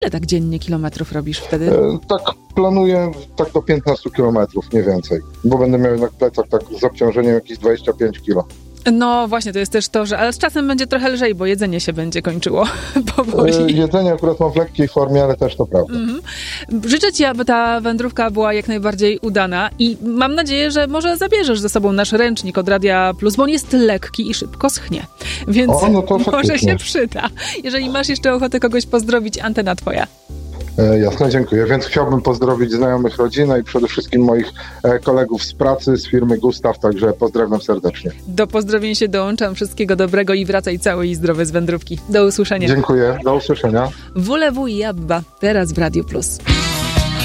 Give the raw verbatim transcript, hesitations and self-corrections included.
Ile tak dziennie kilometrów robisz wtedy? E, tak planuję tak do piętnastu kilometrów, nie więcej. Bo będę miał na plecach tak z obciążeniem jakieś dwadzieścia pięć kilo. No właśnie, to jest też to, że ale z czasem będzie trochę lżej, bo jedzenie się będzie kończyło powoli. E, jedzenie akurat mam w lekkiej formie, ale też to prawda. Mhm. Życzę ci, aby ta wędrówka była jak najbardziej udana i mam nadzieję, że może zabierzesz ze sobą nasz ręcznik od Radia Plus, bo on jest lekki i szybko schnie, więc o, no to może się przyda. Jeżeli masz jeszcze ochotę kogoś pozdrowić, antena twoja. E, jasne, dziękuję. Więc chciałbym pozdrowić znajomych, rodzinę i przede wszystkim moich e, kolegów z pracy, z firmy Gustaw, także pozdrawiam serdecznie. Do pozdrowień się dołączam. Wszystkiego dobrego i wracaj cały i zdrowy z wędrówki. Do usłyszenia. Dziękuję. Do usłyszenia. W W i Abba, teraz w Radiu Plus.